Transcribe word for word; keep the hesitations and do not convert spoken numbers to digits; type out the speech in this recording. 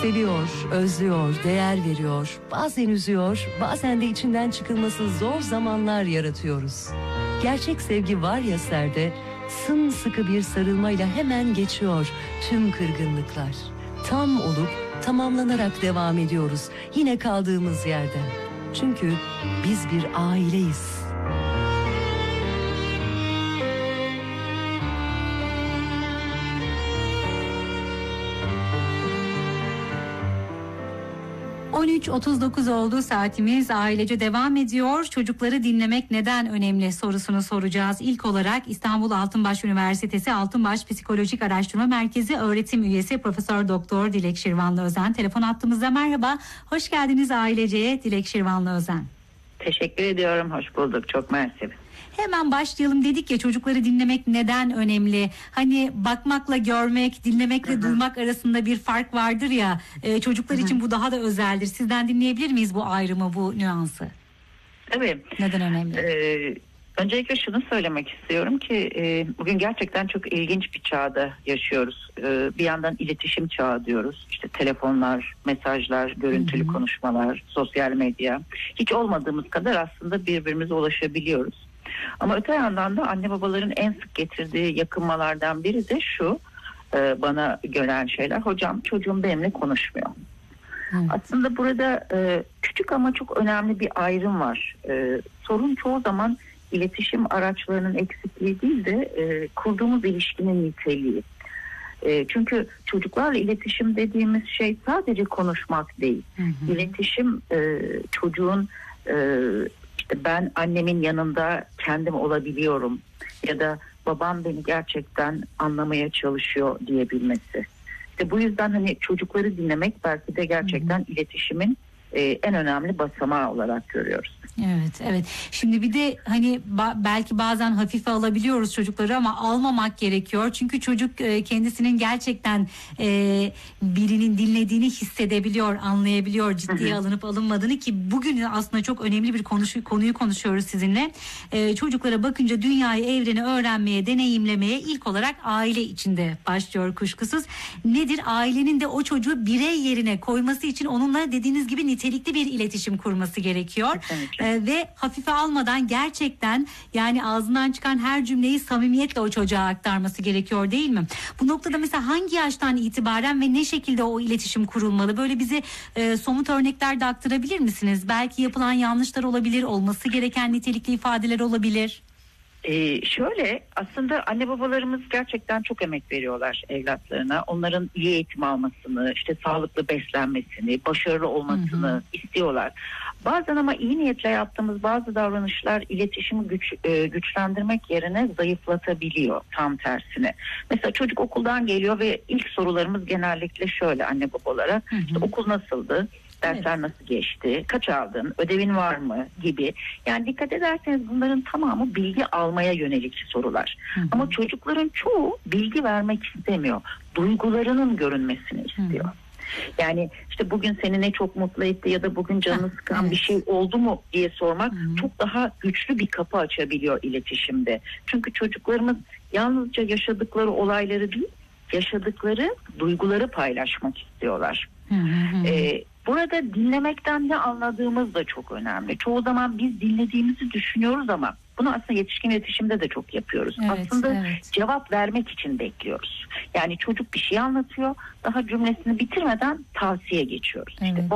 Seviyor, özlüyor, değer veriyor, bazen üzüyor, bazen de içinden çıkılması zor zamanlar yaratıyoruz. Gerçek sevgi var ya serde, sımsıkı bir sarılmayla hemen geçiyor tüm kırgınlıklar. Tam olup tamamlanarak devam ediyoruz yine kaldığımız yerden. Çünkü biz bir aileyiz. on üç otuz dokuz oldu saatimiz, ailece devam ediyor. Çocukları dinlemek neden önemli sorusunu soracağız. İlk olarak İstanbul Altınbaş Üniversitesi Altınbaş Psikolojik Araştırma Merkezi öğretim üyesi Profesör Doktor Dilek Şirvanlı Özen telefon attığımızda. Merhaba, hoş geldiniz Ailece'ye Dilek Şirvanlı Özen. Teşekkür ediyorum, hoş bulduk, çok mersi. Hemen başlayalım, dedik ya çocukları dinlemek neden önemli? Hani bakmakla görmek, dinlemekle Hı-hı. duymak arasında bir fark vardır ya, e, çocuklar Hı-hı. için bu daha da özeldir. Sizden dinleyebilir miyiz bu ayrımı, bu nüansı? Tabii. Neden önemli? Ee, öncelikle şunu söylemek istiyorum ki e, bugün gerçekten çok ilginç bir çağda yaşıyoruz. Ee, bir yandan iletişim çağı diyoruz. İşte telefonlar, mesajlar, görüntülü Hı-hı. konuşmalar, sosyal medya. Hiç olmadığımız kadar aslında birbirimize ulaşabiliyoruz. Ama öte yandan da anne babaların en sık getirdiği yakınmalardan biri de şu, e, bana gelen şeyler, hocam çocuğum benimle konuşmuyor. Evet. Aslında burada e, küçük ama çok önemli bir ayrım var. E, sorun çoğu zaman iletişim araçlarının eksikliği değil de e, kurduğumuz ilişkinin niteliği. E, çünkü çocuklarla iletişim dediğimiz şey sadece konuşmak değil. Hı hı. İletişim e, çocuğun... E, İşte ben annemin yanında kendim olabiliyorum ya da babam beni gerçekten anlamaya çalışıyor diyebilmesi. İşte bu yüzden hani çocukları dinlemek belki de gerçekten Hı-hı. iletişimin e, en önemli basamağı olarak görüyoruz. Evet, evet. Şimdi bir de hani ba- belki bazen hafife alabiliyoruz çocukları ama almamak gerekiyor. Çünkü çocuk e, kendisinin gerçekten e, birinin dinlediğini hissedebiliyor, anlayabiliyor, ciddiye hı hı. alınıp alınmadığını, ki bugün aslında çok önemli bir konuş- konuyu konuşuyoruz sizinle. E, çocuklara bakınca dünyayı, evreni öğrenmeye, deneyimlemeye ilk olarak aile içinde başlıyor kuşkusuz. Nedir? Ailenin de o çocuğu birey yerine koyması için onunla dediğiniz gibi nitelikli bir iletişim kurması gerekiyor. Evet. Ee, ve hafife almadan gerçekten yani ağzından çıkan her cümleyi samimiyetle o çocuğa aktarması gerekiyor, değil mi? Bu noktada mesela hangi yaştan itibaren ve ne şekilde o iletişim kurulmalı? Böyle bize e, somut örnekler de aktarabilir misiniz? Belki yapılan yanlışlar olabilir, olması gereken nitelikli ifadeler olabilir. Ee, şöyle aslında anne babalarımız gerçekten çok emek veriyorlar evlatlarına. Onların iyi eğitim almasını, işte sağlıklı beslenmesini, başarılı olmasını hı hı. istiyorlar. Bazen ama iyi niyetle yaptığımız bazı davranışlar iletişimi güç, e, güçlendirmek yerine zayıflatabiliyor, tam tersine. Mesela çocuk okuldan geliyor ve ilk sorularımız genellikle şöyle anne babalara. Hı hı. İşte okul nasıldı? Dersler evet. nasıl geçti? Kaç aldın? Ödevin var mı? Gibi. Yani dikkat ederseniz bunların tamamı bilgi almaya yönelik sorular. Hı hı. Ama çocukların çoğu bilgi vermek istemiyor. Duygularının görünmesini istiyor. Hı hı. Yani işte bugün seni ne çok mutlu etti ya da bugün canını sıkan evet. bir şey oldu mu diye sormak Hı-hı. çok daha güçlü bir kapı açabiliyor iletişimde. Çünkü çocuklarımız yalnızca yaşadıkları olayları değil, yaşadıkları duyguları paylaşmak istiyorlar. Ee, burada dinlemekten ne anladığımız da çok önemli. Çoğu zaman biz dinlediğimizi düşünüyoruz ama bunu aslında yetişkin iletişimde de çok yapıyoruz. Evet, aslında evet. cevap vermek için bekliyoruz. Yani çocuk bir şey anlatıyor, daha cümlesini bitirmeden tavsiye geçiyoruz. Evet. İşte